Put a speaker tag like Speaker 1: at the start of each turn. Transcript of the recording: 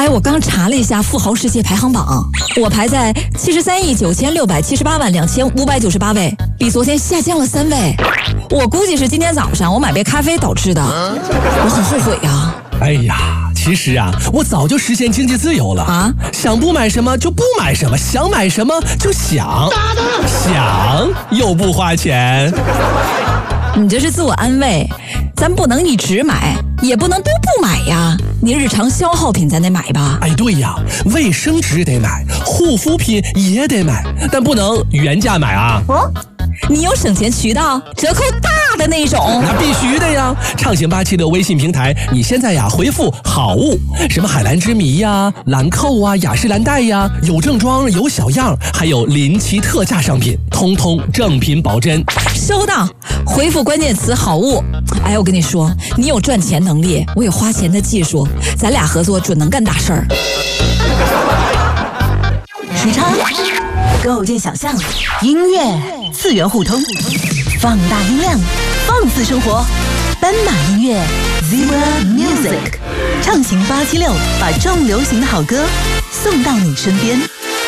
Speaker 1: 我刚查了一下富豪世界排行榜，我排在73亿9678万2598位，比昨天下降了3位。我估计是今天早上我买杯咖啡导致的，我很后悔呀。
Speaker 2: 哎呀，其实啊，我早就实现经济自由了啊！想不买什么就不买什么，想买什么就想又不花钱。
Speaker 1: 你这是自我安慰，咱不能一直买，也不能都不买呀。你日常消耗品咱得买吧？
Speaker 2: 哎，对呀，卫生纸得买，护肤品也得买，但不能原价买啊。
Speaker 1: 你有省钱渠道，折扣大的那种。
Speaker 2: 那必须的呀！畅行87的微信平台，你现在呀回复好物，什么海蓝之谜呀、兰蔻啊、雅诗兰黛呀，有正装有小样，还有临期特价商品，通通正品保真。
Speaker 1: 收到，回复关键词好物。哎，我跟你说，你有赚钱能力，我有花钱的技术，咱俩合作准能干大事儿。
Speaker 3: 时差，构建想象，音乐次元互通，放大音量，放肆生活。斑马音乐 Zebra Music， 畅行876，把重流行的好歌送到你身边。